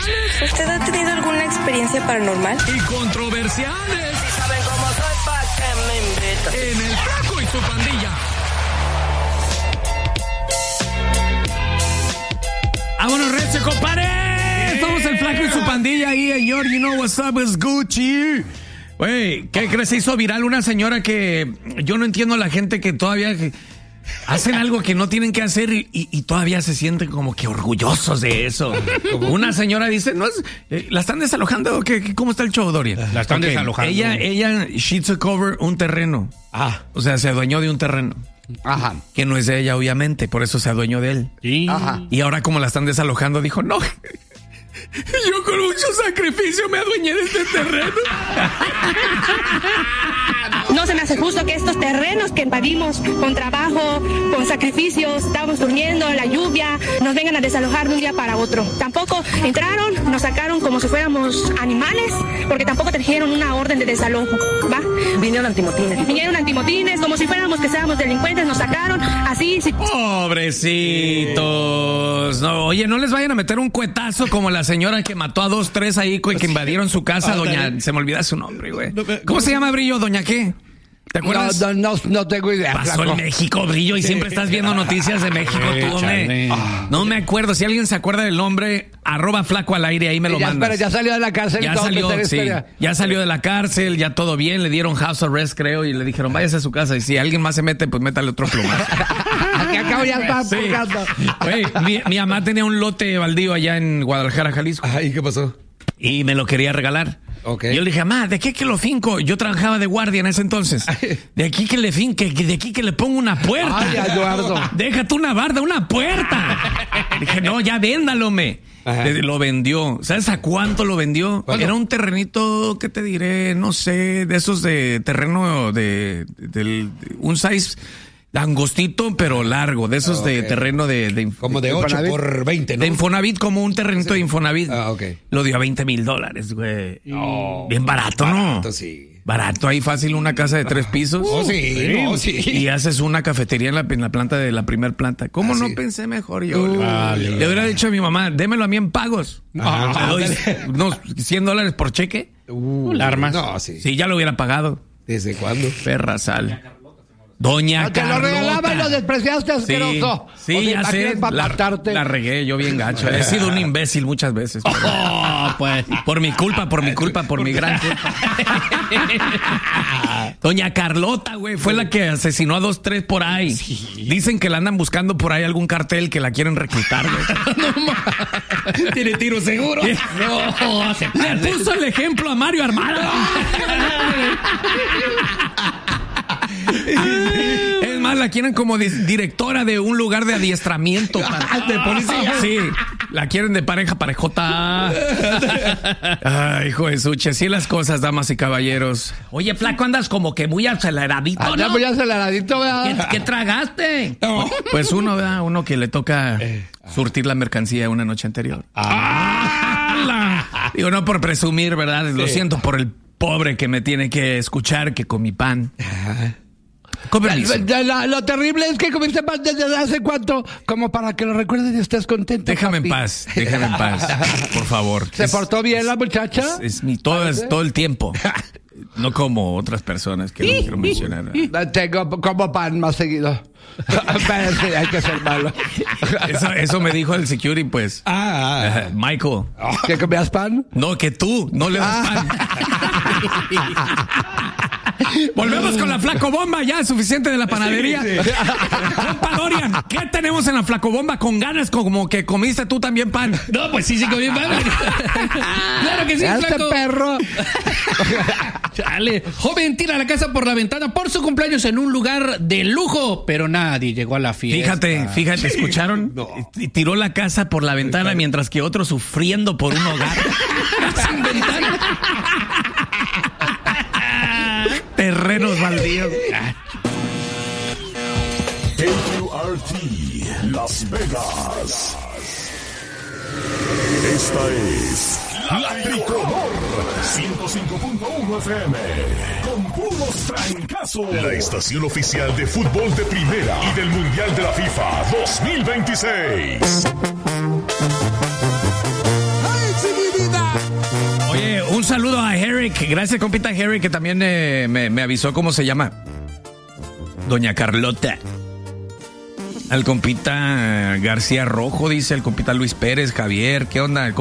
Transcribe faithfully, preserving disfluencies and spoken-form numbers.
paranormales. ¿Usted ha tenido alguna experiencia paranormal? Y controversiales. Si saben cómo soy, ¿pa' qué me invitan? En el Flaco y su pandilla. ¡Vámonos, recio, compadre! Yeah. Estamos el Flaco y su pandilla ahí, señor. You know what's up, it's Gucci. Güey, ¿qué crees? Se hizo viral una señora que yo no entiendo a la gente que todavía hacen algo que no tienen que hacer y, y todavía se sienten como que orgullosos de eso. Una señora dice, no es, eh, ¿la están desalojando? ¿Qué, ¿Cómo está el show, Dorian? La están okay. desalojando. Ella, ella, she took over un terreno. Ah. O sea, se adueñó de un terreno. Ajá. Que no es de ella, obviamente, por eso se adueñó de él. Sí. Ajá. Y ahora como la están desalojando, dijo, no, yo con mucho sacrificio me adueñé de este terreno. No se me hace justo que estos terrenos que invadimos con trabajo, con sacrificios, estábamos durmiendo en la lluvia, nos vengan a desalojar de un día para otro. Tampoco entraron, nos sacaron como si fuéramos animales, porque tampoco trajeron una orden de desalojo, ¿va? Vinieron antimotines. Vinieron antimotines, como si fuéramos que seamos delincuentes, nos sacaron, así... Si... Pobrecitos. No, oye, no les vayan a meter un cuetazo como la señora que mató a dos, tres ahí que invadieron su casa, doña... Se me olvida su nombre, güey. ¿Cómo se llama, Brillo? ¿Doña qué? ¿Te acuerdas? No, no, no, no tengo idea. Pasó en México, Brillo, y siempre estás viendo noticias de México, tú, hombre. No me acuerdo. Si alguien se acuerda del nombre, arroba Flaco al aire, ahí me lo ya, mandas. Pero ya salió de la cárcel. Ya salió, sí. Ya salió de la cárcel, ya todo bien. Le dieron house arrest, creo, y le dijeron, váyase a su casa. Y si alguien más se mete, pues métale otro plumazo. Aquí acabo ya está sí. Güey, mi, mi mamá tenía un lote baldío allá en Guadalajara, Jalisco. Ay, ¿qué pasó? Y me lo quería regalar. Okay. Yo le dije, mamá, ¿de qué que lo finco? Yo trabajaba de guardia en ese entonces. De aquí que le finque, de aquí que le pongo una puerta. Ay, Eduardo. Déjate una barda, una puerta. Dije, no, ya véndalo, me. Le, lo vendió. ¿Sabes a cuánto lo vendió? ¿Cuánto? Era un terrenito, ¿qué te diré? No sé, de esos de terreno de, de, de, de un size angostito, pero largo, de esos okay. de terreno de, de como de ocho por veinte, ¿no? De Infonavit, como un terrenito sí. de Infonavit. Ah, ok. Lo dio a veinte mil dólares, güey. No. Bien barato, ¿no? Barato, sí. Barato, ahí fácil una casa de tres pisos. Oh, sí, sí. No, sí. Y haces una cafetería en la, en la planta de la primer planta. ¿Cómo ah, no sí. pensé mejor yo? Uh, le, le hubiera dicho a mi mamá, démelo a mí en pagos. Ah, le doy unos cien dólares por cheque. Uh, la armas. No, sí. Sí, ya lo hubiera pagado. ¿Desde cuándo? Perra sal. Doña no, te Carlota. Te lo regalaba y lo despreciaste, asqueroso. Sí, sí ya sé. La, la regué yo bien gacho. He sido un imbécil muchas veces. Pero... Oh, pues. Por mi culpa, por mi culpa, por mi gran culpa. Doña Carlota, güey, fue la que asesinó a dos, tres por ahí. Sí. Dicen que la andan buscando por ahí algún cartel que la quieren reclutar, güey. No, tiene tiro seguro. No, se le puso el ejemplo a Mario Armada. Es más, la quieren como di- directora de un lugar de adiestramiento para, de policía. Sí, la quieren de pareja parejota. Ay, hijo de suche, así las cosas, damas y caballeros. Oye, Flaco, andas como que muy aceleradito, ¿no? Anda muy aceleradito, ¿verdad? ¿Qué, qué tragaste? No. Pues uno, ¿verdad? Uno que le toca surtir la mercancía una noche anterior. Ah, Digo, no por presumir, ¿verdad? Sí. Lo siento por el pobre que me tiene que escuchar que con mi pan. La, la, lo terrible es que comiste pan desde hace cuánto, como para que lo recuerdes y estés contento. Déjame papi. en paz, déjame en paz, por favor. ¿Se es, portó bien la muchacha? Es, es mi, todo, es, todo el tiempo. No como otras personas que no quiero mencionar. Tengo como pan más seguido. Pero sí, hay que ser malo. Eso, eso me dijo el security, pues. Ah, uh, Michael. ¿Que comías pan? No, que tú no le das ah. pan. Volvemos con la Flacobomba, ya suficiente de la panadería. Sí, sí. Compa Dorian, ¿qué tenemos en la Flacobomba con ganas como que comiste tú también pan? No, pues sí, sí comí pan. Claro que sí, este Flaco. Perro. Chale. Joven tira la casa por la ventana por su cumpleaños en un lugar de lujo, pero nadie llegó a la fiesta. Fíjate, fíjate, ¿escucharon? No. Tiró la casa por la ventana mientras que otro sufriendo por un hogar. Sin ventana. Terrenos baldíos. K Q R T Las Vegas. Esta es La Tricolor ciento cinco punto uno F M con puros trancazos. La estación oficial de fútbol de primera y del Mundial de la FIFA dos mil veintiséis. Hey, Herrick. Gracias, compita Herrick, que también eh, me, me avisó cómo se llama. Doña Carlota. Al compita García Rojo, dice el compita Luis Pérez, Javier, ¿qué onda? El